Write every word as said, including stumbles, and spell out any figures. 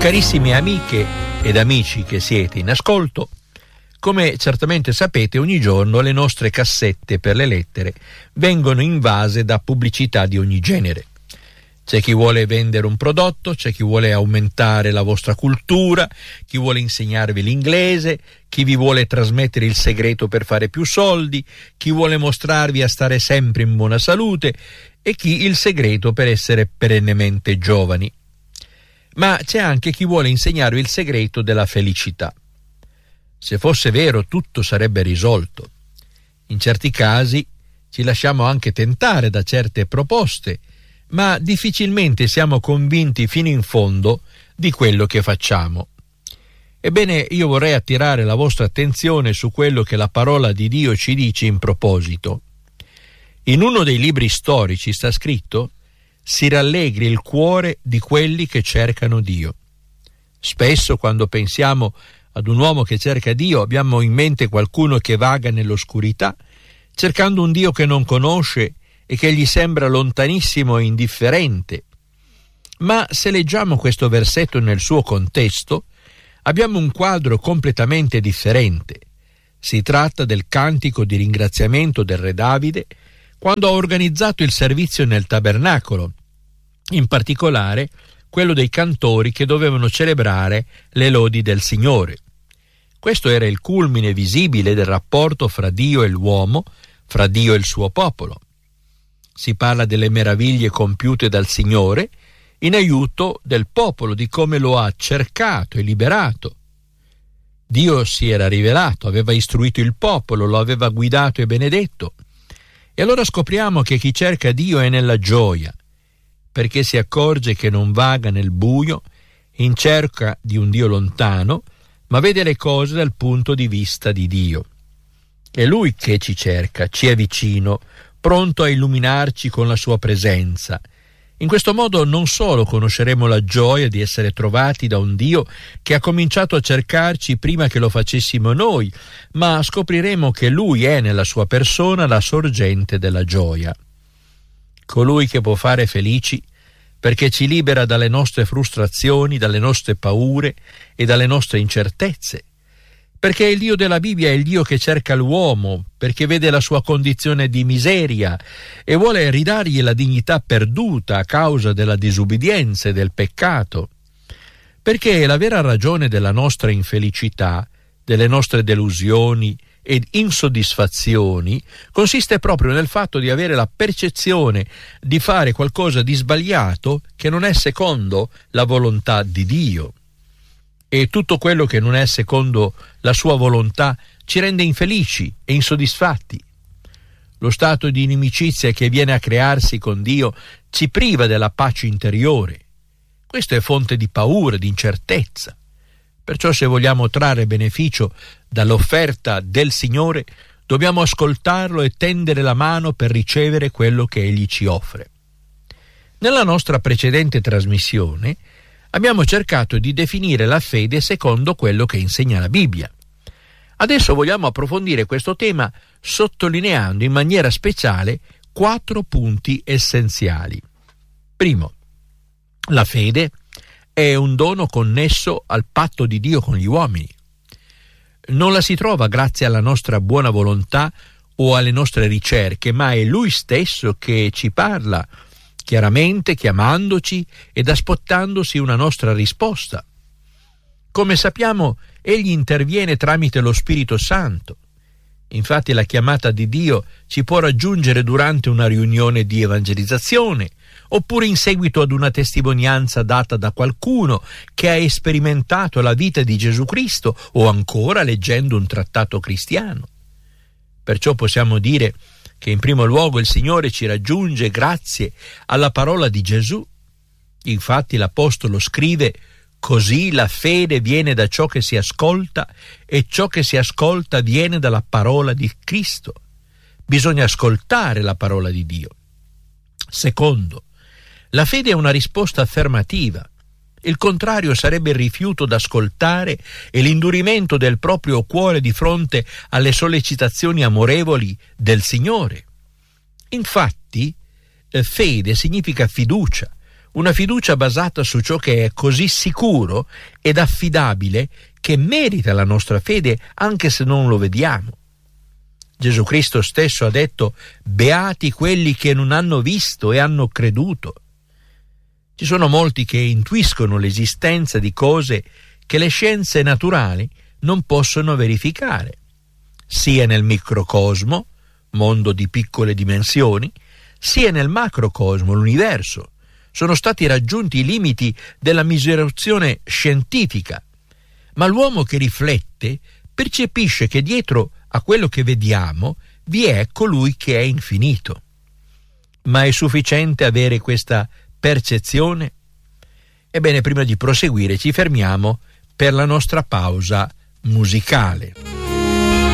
Carissime amiche ed amici che siete in ascolto, come certamente sapete, ogni giorno le nostre cassette per le lettere vengono invase da pubblicità di ogni genere. C'è chi vuole vendere un prodotto, c'è chi vuole aumentare la vostra cultura, chi vuole insegnarvi l'inglese, chi vi vuole trasmettere il segreto per fare più soldi, chi vuole mostrarvi a stare sempre in buona salute e chi il segreto per essere perennemente giovani. Ma c'è anche chi vuole insegnarvi il segreto della felicità. Se fosse vero, tutto sarebbe risolto. In certi casi ci lasciamo anche tentare da certe proposte, ma difficilmente siamo convinti fino in fondo di quello che facciamo. Ebbene, io vorrei attirare la vostra attenzione su quello che la parola di Dio ci dice in proposito. In uno dei libri storici sta scritto: si rallegri il cuore di quelli che cercano Dio. Spesso, quando pensiamo ad un uomo che cerca Dio, abbiamo in mente qualcuno che vaga nell'oscurità, cercando un Dio che non conosce e che gli sembra lontanissimo e indifferente. Ma se leggiamo questo versetto nel suo contesto, abbiamo un quadro completamente differente. Si tratta del cantico di ringraziamento del re Davide quando ha organizzato il servizio nel tabernacolo, in particolare quello dei cantori che dovevano celebrare le lodi del Signore. Questo era il culmine visibile del rapporto fra Dio e l'uomo, fra Dio e il suo popolo. Si parla delle meraviglie compiute dal Signore in aiuto del popolo, di come lo ha cercato e liberato. Dio si era rivelato, aveva istruito il popolo, lo aveva guidato e benedetto. E allora scopriamo che chi cerca Dio è nella gioia, perché si accorge che non vaga nel buio in cerca di un Dio lontano, ma vede le cose dal punto di vista di Dio. È Lui che ci cerca, ci è vicino, pronto a illuminarci con la sua presenza. In questo modo non solo conosceremo la gioia di essere trovati da un Dio che ha cominciato a cercarci prima che lo facessimo noi, ma scopriremo che Lui è nella sua persona la sorgente della gioia. Colui che può fare felici perché ci libera dalle nostre frustrazioni, dalle nostre paure e dalle nostre incertezze. Perché il Dio della Bibbia è il Dio che cerca l'uomo, perché vede la sua condizione di miseria e vuole ridargli la dignità perduta a causa della disubbidienza e del peccato. Perché la vera ragione della nostra infelicità, delle nostre delusioni ed insoddisfazioni consiste proprio nel fatto di avere la percezione di fare qualcosa di sbagliato che non è secondo la volontà di Dio. E tutto quello che non è secondo la sua volontà ci rende infelici e insoddisfatti. Lo stato di inimicizia che viene a crearsi con Dio ci priva della pace interiore. Questo è fonte di paura, di incertezza. Perciò, se vogliamo trarre beneficio dall'offerta del Signore, dobbiamo ascoltarlo e tendere la mano per ricevere quello che Egli ci offre. Nella nostra precedente trasmissione abbiamo cercato di definire la fede secondo quello che insegna la Bibbia. Adesso vogliamo approfondire questo tema sottolineando in maniera speciale quattro punti essenziali. Primo, la fede è un dono connesso al patto di Dio con gli uomini. Non la si trova grazie alla nostra buona volontà o alle nostre ricerche, ma è Lui stesso che ci parla chiaramente, chiamandoci ed aspettandosi una nostra risposta. Come sappiamo, Egli interviene tramite lo Spirito Santo. Infatti la chiamata di Dio ci può raggiungere durante una riunione di evangelizzazione, oppure in seguito ad una testimonianza data da qualcuno che ha sperimentato la vita di Gesù Cristo, o ancora leggendo un trattato cristiano. Perciò possiamo dire che in primo luogo il Signore ci raggiunge grazie alla parola di Gesù. Infatti l'Apostolo scrive: così la fede viene da ciò che si ascolta e ciò che si ascolta viene dalla parola di Cristo. Bisogna ascoltare la parola di Dio. Secondo, la fede è una risposta affermativa. Il contrario sarebbe il rifiuto d'ascoltare e l'indurimento del proprio cuore di fronte alle sollecitazioni amorevoli del Signore. Infatti, fede significa fiducia, una fiducia basata su ciò che è così sicuro ed affidabile che merita la nostra fede anche se non lo vediamo. Gesù Cristo stesso ha detto: beati quelli che non hanno visto e hanno creduto. Ci sono molti che intuiscono l'esistenza di cose che le scienze naturali non possono verificare, sia nel microcosmo, mondo di piccole dimensioni, sia nel macrocosmo, l'universo. Sono stati raggiunti i limiti della misurazione scientifica, ma l'uomo che riflette percepisce che dietro a quello che vediamo vi è colui che è infinito. Ma è sufficiente avere questa percezione? Ebbene, prima di proseguire ci fermiamo per la nostra pausa musicale.